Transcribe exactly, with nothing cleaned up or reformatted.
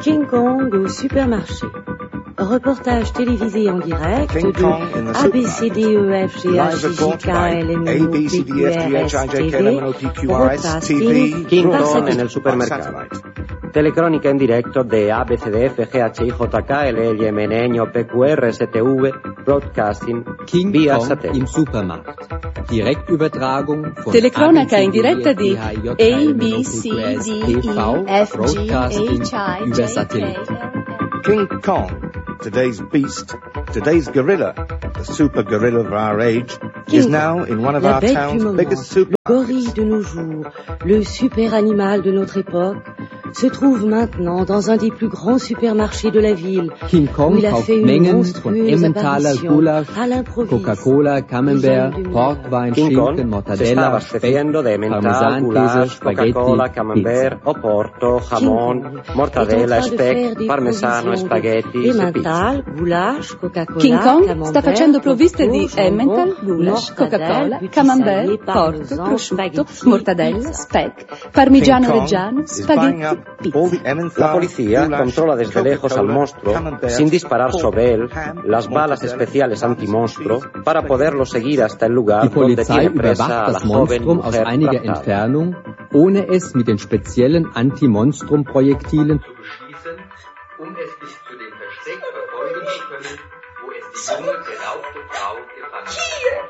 King Kong au supermarché. Reportage télévisé en direct King de Kong in the A B C D E F G H I J K L M N O P Q R S T V, broadcasting King par Kong satellite. nel supermercato. Telecronica in directo de A B C D F G H I J K L M N O P Q R S T V, broadcasting King via Kong satellite. im Supermarkt. Direktübertragung von Telecronaca A B C in diretta di A, B, C, D, E, F, G, Broadcasting H, I, über J, Satellit. K. King Kong, today's beast, today's gorilla, the super gorilla of our age, is King now in one of La our bête du town's moment, biggest le supermarkets. gorille de nos jours, le super animal de notre époque, se trouve maintenant dans un des plus grands supermarchés de la ville, King où Kong il a kauft fait une Mengen von monstrueuse Emmentaler apparition Gulasch, à l'improviste. Coca-Cola, Camembert, Des hommes de Portwein, King Kong Schinken, se Mortadella, stava Speck, abasteciendo de Emmental, Parmesan, goulash, Käse, Spaghetti, Coca-Cola, Pizza. Camembert, Oporto, King jamón, Kong mortadella, est en train de faire speck, des parmesano e provisions spaghetti de e pizza. Emmental, goulash, Coca-Cola, King Kong Camembert, sta facendo provviste di Porto, Emmental, jambon, goulash, mortadelle, Coca-Cola, petit Camembert, salé, Porto, parmesan, prosciutto, spaghetti, mortadella, pizza. speck, parmigiano King Kong reggiano, is buying spaghetti, up all pizza. the Emmental, La policía goulash, controla desde lejos al Coca-Cola, monstruo Camembert, sin disparar pork, sobre él ham, las balas mortadella, especiales parmesan, antimonstruo cheese, para poderlo seguir hasta el lugar Die donde Polizei tiene presa überwacht a la das joven Monstrum aus mujer einiger raptada. Entfernung, ohne es mit den speziellen Anti-Monstrum-Projektilen zu beschießen, um es bis zu dem Versteck verfolgen zu können, wo es die junge, geraubte Frau gefangen hat.